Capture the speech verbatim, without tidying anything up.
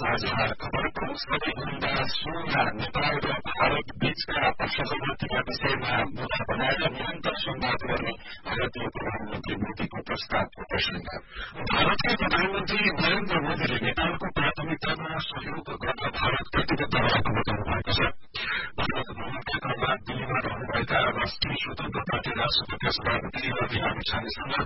साझा खबरको सबैभन्दा सुन्दा नेपाल र भारत बीचका सहमतिका विषयमा मुद्दा बनाएर निरन्तर संवाद गर्ने भारतीय प्रधानमन्त्री मोदीको प्रस्तावको प्रसंग। भारतका प्रधानमन्त्री नरेन्द्र मोदीले नेपालको प्राथमिकतामा सहयोग गर्न भारत प्रतिबद्ध रहेको बताउनु भएको छ। भारत भ्रमणका क्रममा दिल्लीमा रहनुभएका राष्ट्रिय स्वतन्त्र पार्टी राष्ट्रपति सभापति अभिलामी छानेसँग